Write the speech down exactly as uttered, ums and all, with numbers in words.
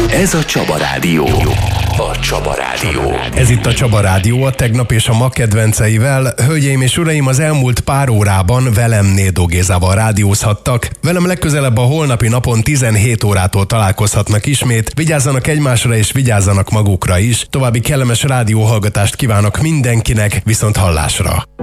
Ez a Csaba Rádió. A Csaba Rádió. Ez itt a Csaba Rádió, a tegnap és a ma kedvenceivel. Hölgyeim és uraim, az elmúlt pár órában velem Nédó Gézával rádiózhattak. Velem legközelebb a holnapi napon tizenhét órától találkozhatnak ismét. Vigyázzanak egymásra és vigyázzanak magukra is. További kellemes rádióhallgatást kívánok mindenkinek, viszont hallásra.